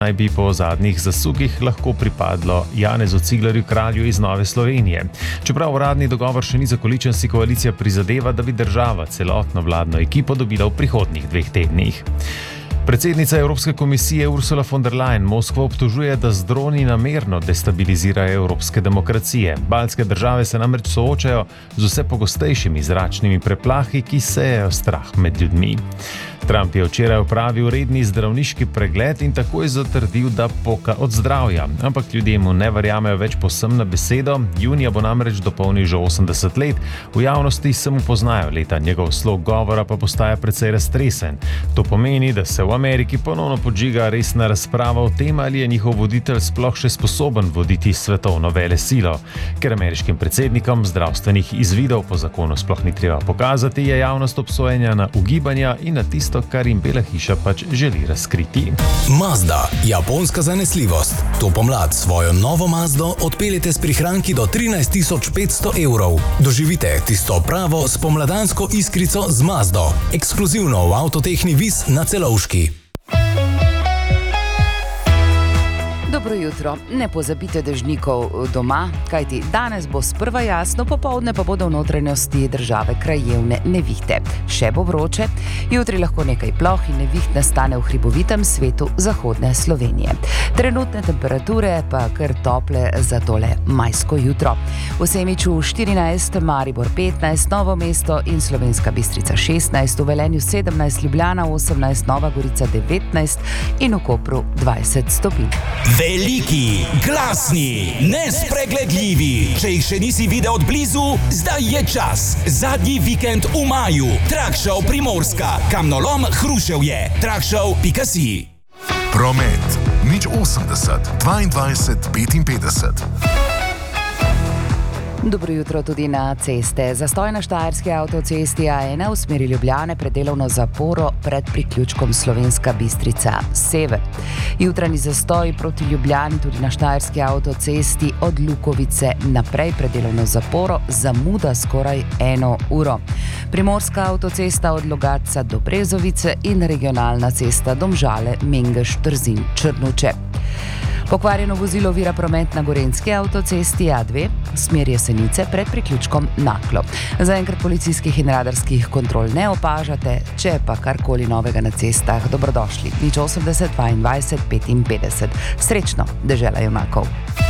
naj bi po zadnjih zasukih lahko pripadlo Janezu Ciglerju Kralju iz Nove Slovenije. Čeprav uradni dogovor še ni zakoličen, si koalicija prizadeva, da bi država celotno vladno ekipo dobila v prihodnjih 2 tednih. Predsednica Evropske komisije Ursula von der Leyen Moskvo obtožuje, da z droni namerno destabilizirajo evropske demokracije. Baltske države se namreč soočajo z vse pogostejšimi zračnimi preplahi, ki sejejo strah med ljudmi. Trump je včeraj opravil redni zdravniški pregled in takoj zatrdil, da poka od zdravja. Ampak ljudje mu ne verjamejo več povsem na besedo. Junija bo namreč dopolnil že 80 let. V javnosti se mu poznajo leta, njegov slog govora pa postaja precej raztresen. To pomeni, da se v Ameriki ponovno podžiga resna razprava o tem, ali je njihov voditelj sploh še sposoben voditi svetovno velesilo. Ker ameriškim predsednikom zdravstvenih izvidov po zakonu sploh ni treba pokazati, je javnost obsojena na ugibanja in na tisto, kar jim Bela hiša pač želi razkriti. Mazda, japonska zanesljivost. To pomlad svojo novo Mazdo odpeljete s prihranki do 13.500 evrov. Doživite tisto pravo spomladansko iskrico z Mazdo. Ekskluzivno v Avtotehni Vis na Celovški. Dobro jutro. Ne pozabite dežnikov doma, kajti danes bo sprva jasno, popoldne pa bodo v notranjosti države krajevne nevihte. Še bo vroče, jutri lahko nekaj ploh in neviht nastane v hribovitem svetu zahodne Slovenije. Trenutne temperature pa kar tople za tole majsko jutro. V Semiču 14, Maribor 15, Novo mesto in Slovenska Bistrica 16, v Velenju 17, Ljubljana 18, Nova Gorica 19 in v Kopru 20 stopinj. Veliki, glasni, nespregledljivi. Če jih še nisi videl od blizu, zdaj je čas. Zadnji vikend v maju. Trakshow Primorska, kamnolom Hruševje. Trakshow.si. Promet. 080 22 55. Dobro jutro tudi na ceste. Zastoj na štajerski avtocesti A1 v smeri Ljubljane pred delovno zaporo pred priključkom Slovenska Bistrica sever. Jutranji zastoj proti Ljubljani tudi na štajerski avtocesti od Lukovice naprej pred delovno zaporo, zamuda skoraj 1 uro. Primorska avtocesta od Logatca do Brezovice in regionalna cesta Domžale, Mengeš, Trzin, Črnuče. Pokvarjeno vozilo ovira promet na Gorenjski avtocesti A2, smer Jesenice pred priključkom Naklo. Zaenkrat policijskih in radarskih kontrol ne opažate, če pa karkoli novega na cestah, dobrodošli. 080 22 55. Srečno, dežela junakov.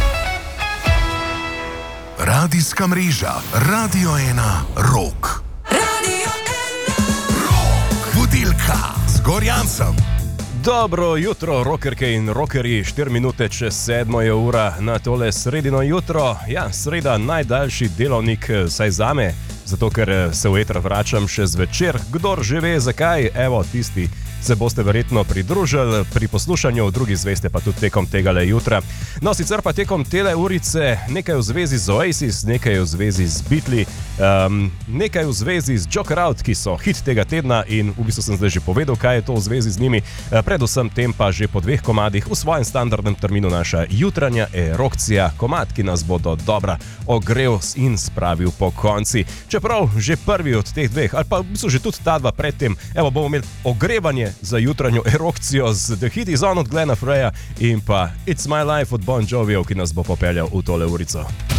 Radijska mreža Radio 1 Rok. Radio 1 Rok. Vodilka z Gorjancem. Dobro jutro, rokerke in rokerji, 4 minute čez 7 je ura na tole sredino jutro. Ja, sreda najdaljši delovnik, saj zame, zato ker se v eter vračam še zvečer. Kdor že ve zakaj, evo, tisti se boste verjetno pridružili pri poslušanju, drugi zveste pa tudi tekom tegale jutra. No, sicer pa tekom tele urice nekaj v zvezi z Oasis, nekaj v zvezi z Beatli, nekaj v zvezi z Joker Out, ki so hit tega tedna in v bistvu sem zdaj že povedal, kaj je to v zvezi z njimi. Predvsem tem pa že po 2 komadih v svojem standardnem terminu naša jutranja erokcija, komad, ki nas bo do dobra ogrel in spravil po konci. Čeprav že prvi od teh 2, ali pa v bistvu že tudi ta 2 predtem, evo, bomo imeli ogrevanje za jutranjo erokcijo z The Hit Is On od Glena Freya in pa It's My Life od Bon Jovijev, ki nas bo popeljal v tole urico.